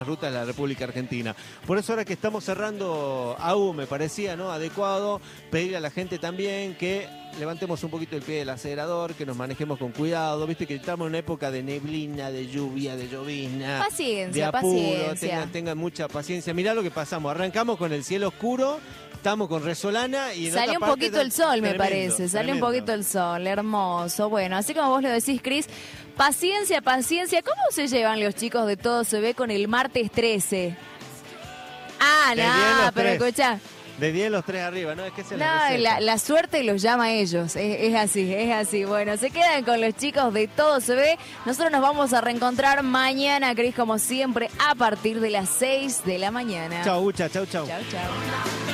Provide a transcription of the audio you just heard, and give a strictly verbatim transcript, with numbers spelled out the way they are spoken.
ruta de la República Argentina. Por eso ahora que estamos cerrando, aún me parecía, ¿no?, adecuado pedirle a la gente también que levantemos un poquito el pie del acelerador, que nos manejemos con cuidado, viste que estamos en una época de neblina, de lluvia, de llovizna, Paciencia, de apuro, paciencia. tengan, tengan mucha paciencia. Mirá lo que pasamos, arrancamos con el cielo oscuro, estamos con resolana y en salió otra un parte poquito el sol, me tremendo, parece, salió tremendo. un poquito el sol, hermoso. Bueno, así como vos lo decís, Cris, paciencia, paciencia. ¿Cómo se llevan los chicos de Todo Se Ve con el martes trece? Ah, De diez no, los pero tres. escuchá. De diez los tres arriba, ¿no? Es que se No, la la, la suerte los llama a ellos, es, es así, es así. Bueno, se quedan con los chicos de Todo Se Ve. Nosotros nos vamos a reencontrar mañana, Cris, como siempre, a partir de las seis de la mañana. Chau, Ucha, chau, chau. Chau, chau.